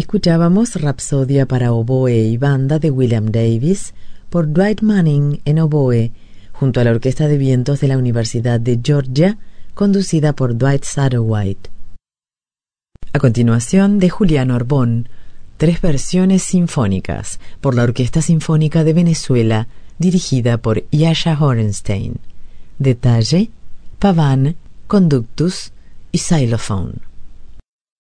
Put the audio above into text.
Escuchábamos Rapsodia para oboe y banda de William Davis por Dwight Manning en oboe, junto a la Orquesta de Vientos de la Universidad de Georgia, conducida por Dwight Satterwhite. A continuación, de Julián Orbón, 3 versiones sinfónicas por la Orquesta Sinfónica de Venezuela, dirigida por Yasha Horenstein. Detalle, Pavane, Conductus y Xylophone.